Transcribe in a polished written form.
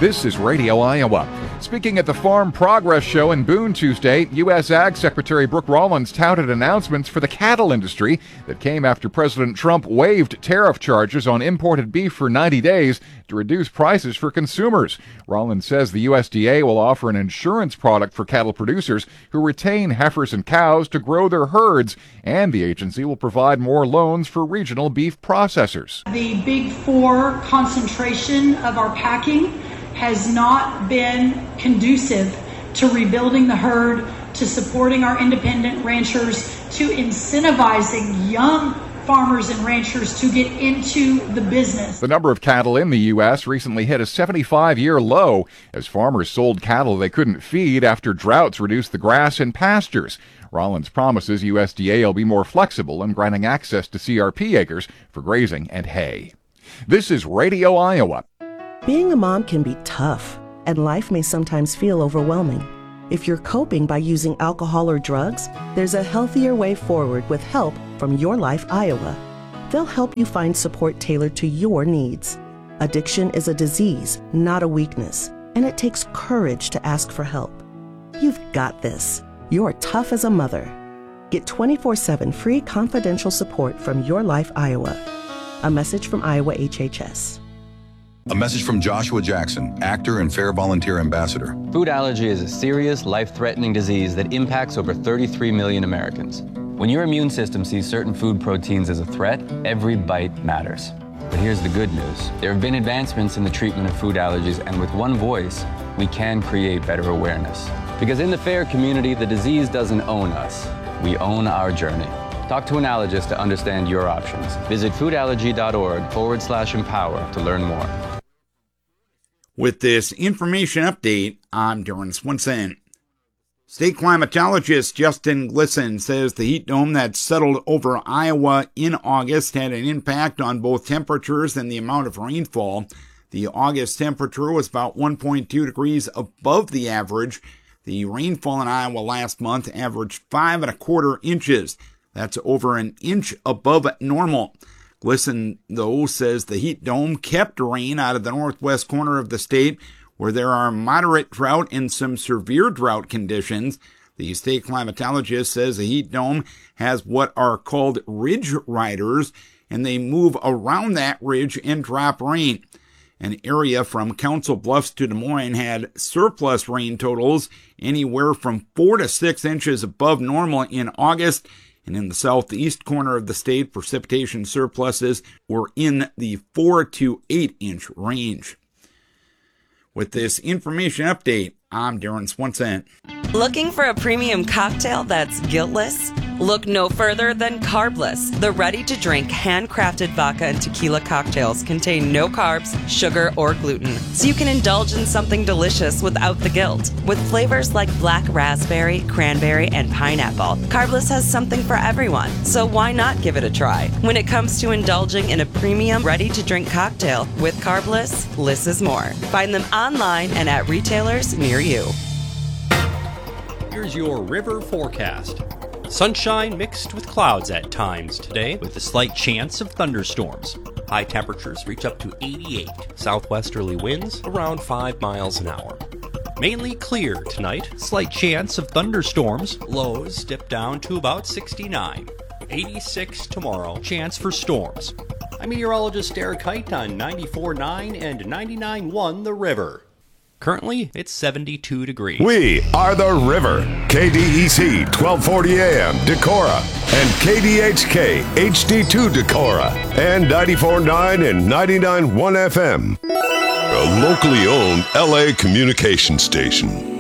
This is Radio Iowa. Speaking at the Farm Progress Show in Boone Tuesday, U.S. Ag Secretary Brooke Rollins touted announcements for the cattle industry that came after President Trump waived tariff charges on imported beef for 90 days to reduce prices for consumers. Rollins says the USDA will offer an insurance product for cattle producers who retain heifers and cows to grow their herds, and the agency will provide more loans for regional beef processors. The Big Four concentration of our packing has not been conducive to rebuilding the herd, to supporting our independent ranchers, to incentivizing young farmers and ranchers to get into the business. The number of cattle in the U.S. recently hit a 75-year low as farmers sold cattle they couldn't feed after droughts reduced the grass in pastures. Rollins promises USDA will be more flexible in granting access to CRP acres for grazing and hay. This is Radio Iowa. Being a mom can be tough, and life may sometimes feel overwhelming. If you're coping by using alcohol or drugs, there's a healthier way forward with help from Your Life Iowa. They'll help you find support tailored to your needs. Addiction is a disease, not a weakness, and it takes courage to ask for help. You've got this. You're tough as a mother. Get 24/7 free confidential support from Your Life Iowa. A message from Iowa HHS. A message from Joshua Jackson, actor and Fair Volunteer Ambassador. Food allergy is a serious, life-threatening disease that impacts over 33 million Americans. When your immune system sees certain food proteins as a threat, every bite matters. But here's the good news. There have been advancements in the treatment of food allergies, and with one voice, we can create better awareness. Because in the FAIR community, the disease doesn't own us. We own our journey. Talk to an allergist to understand your options. Visit foodallergy.org/empower to learn more. With this information update, I'm Darren Swinson. State climatologist Justin Glisson says the heat dome that settled over Iowa in August had an impact on both temperatures and the amount of rainfall. The August temperature was about 1.2 degrees above the average. The rainfall in Iowa last month averaged 5.25 inches. That's over an inch above normal. Glisson, though, says the heat dome kept rain out of the northwest corner of the state, where there are moderate drought and some severe drought conditions. The state climatologist says the heat dome has what are called ridge riders, and they move around that ridge and drop rain. An area from Council Bluffs to Des Moines had surplus rain totals anywhere from 4 to 6 inches above normal in August. And in the southeast corner of the state, precipitation surpluses were in the 4 to 8 inch range. With this information update, I'm Darren Swinson. Looking for a premium cocktail that's guiltless? Look no further than Carbless. The ready-to-drink, handcrafted vodka and tequila cocktails contain no carbs, sugar, or gluten, so you can indulge in something delicious without the guilt. With flavors like black raspberry, cranberry, and pineapple, Carbless has something for everyone, so why not give it a try? When it comes to indulging in a premium, ready-to-drink cocktail with Carbless, less is more. Find them online and at retailers near you. Here's your river forecast. Sunshine mixed with clouds at times today, with a slight chance of thunderstorms. High temperatures reach up to 88. Southwesterly winds around 5 miles an hour. Mainly clear tonight. Slight chance of thunderstorms. Lows dip down to about 69. 86 tomorrow. Chance for storms. I'm meteorologist Derek Height on 94.9 and 99.1 The River. Currently, it's 72 degrees. We are The River. KDEC 1240 AM Decorah and KDHK HD2 Decorah and 94.9 and 99.1 FM. A locally owned LA communication station.